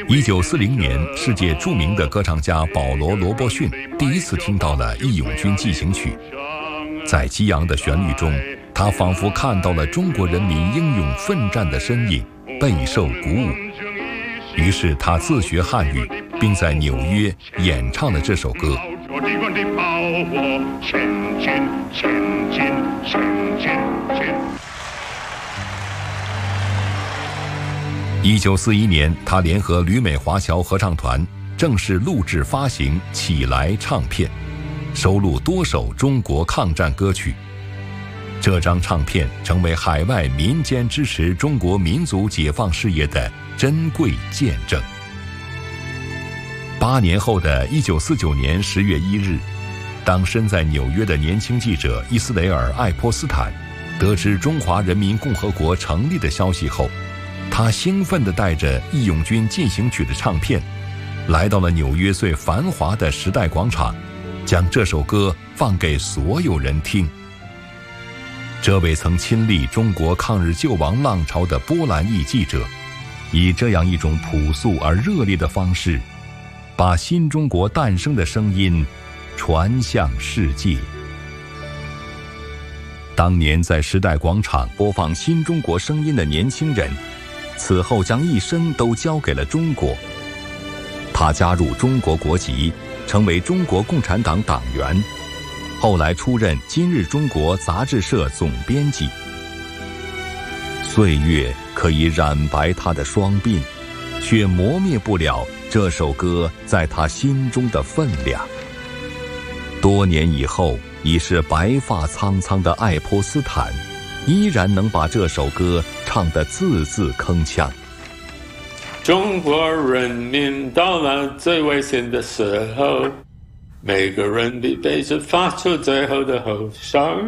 1940年，世界著名的歌唱家保罗·罗伯逊第一次听到了《义勇军进行曲》。在激昂的旋律中，他仿佛看到了中国人民英勇奋战的身影，备受鼓舞。于是他自学汉语，并在纽约演唱了这首歌。1941年，他联合旅美华侨合唱团正式录制发行《起来》唱片，收录多首中国抗战歌曲。这张唱片成为海外民间支持中国民族解放事业的珍贵见证。8年后的1949年10月1日，当身在纽约的年轻记者伊斯雷尔·爱泼斯坦得知中华人民共和国成立的消息后，他兴奋地带着《义勇军进行曲》的唱片，来到了纽约最繁华的时代广场，将这首歌放给所有人听。这位曾亲历中国抗日救亡浪潮的波兰裔记者，以这样一种朴素而热烈的方式，把新中国诞生的声音传向世界。当年在时代广场播放新中国声音的年轻人，此后将一生都交给了中国。他加入中国国籍，成为中国共产党党员，后来出任《今日中国》杂志社总编辑。岁月可以染白他的双鬓，却磨灭不了这首歌在他心中的分量。多年以后，已是白发苍苍的爱泼斯坦，依然能把这首歌唱得字字铿锵。 中国人民到了最危险的时候，每个人必备着发出最后的吼声。